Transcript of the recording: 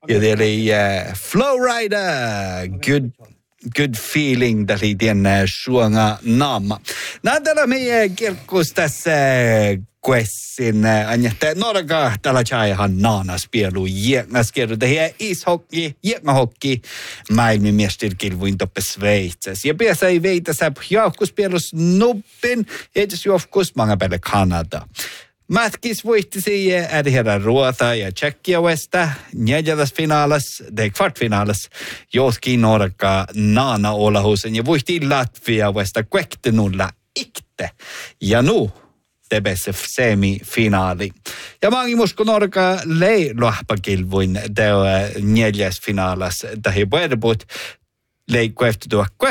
Ja det är Flowrider, good feeling, tällä tienne suonga naama. Nähdään meidän kirkkus tässä quessin anjahtaa norga tällä chaihan naanas pielu jäknas kerro tähän ishockey, jäknahokki maailmin mestarkilvuin toppe Sveitses. Ja piässä ei veitä sä jauhkuspielus nuppin, edes jofkus manga pelle Kanada. Matkis voitti siihen äärihärän Ruota ja Tsekkia Westa, neljädesfinaalis, det kvartfinaalis, joskin norka naana olahusen ja voitti Latvia Westa kvektenulla ikte. Ja nu tebesse semifinaali. Ja mangi musko norka lei lohpakilvuin teo neljäsfinaalis, tähi puerbut lei kveftutua